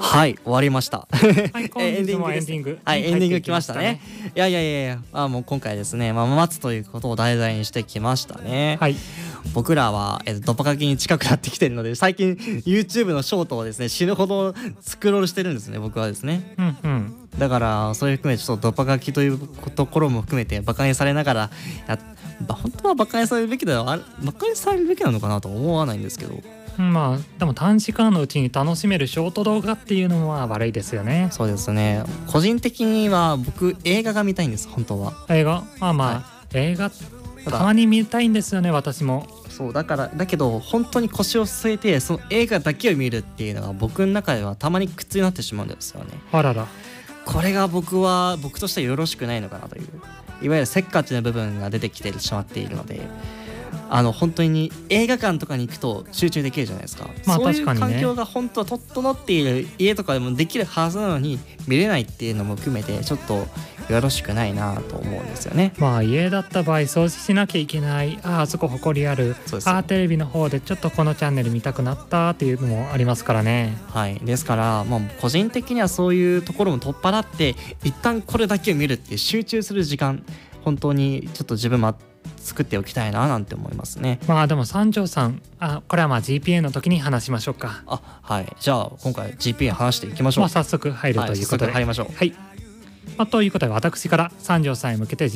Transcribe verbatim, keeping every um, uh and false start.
はい、終わりました。 はい、本日もエンディングはい、エンディング来ましたね。いやいやいやいや、あもう今回ですね、まあ、待つということを題材にしてきましたね。 はい。 僕らは、えー、ドパ書きに近くなってきてるので、最近 YouTube のショートをですね死ぬほどスクロールしてるんですね、僕はですね。 うんうん。 だからそういう含めてちょっとドパ書きというところも含めてバカにされながらや本当はバカにされるべきだよ、バカにされるべきなのかなと思わないんですけど。 まあでも短時間のうちに楽しめるショート動画っていうのは悪いですよね。 そうですね。個人的には僕映画が見たいんです、本当は。 映画まあまあ、はい、映画たまに見たいんですよね、私も。 そうだからだけど本当に腰を据えてその映画だけを見るっていうのが僕の中ではたまに苦痛になってしまうんですよね。 あらら。 これが僕は僕としてはよろしくないのかなという、いわゆるせっかちな部分が出てきてしまっているので、あの本当に映画館とかに行くと集中できるじゃないですか。 まあそういう確かにね、 環境が本当は整っている家とかでもできるはずなのに見れないっていうのも含めてちょっとよろしくないなと思うんですよね。 まあ家だった場合掃除しなきゃいけない、ああそこ埃ある、ああテレビの方でちょっとこのチャンネル見たくなったっていうのもありますからね。 はい、ですからもう個人的にはそういうところも取っ払って一旦これだけを見るっていう集中する時間、本当にちょっと自分も作っておきたいななんて思いますね。 まあでも三条さん、あこれはまあ ジーピーエー の時に話しましょうか。 あはい、じゃあ今回 ジーピーエー 話していきましょう。 まあ早速入るということで、 はい、早速入りましょう。 はい、まあ、ということで私から三条さんへ向けて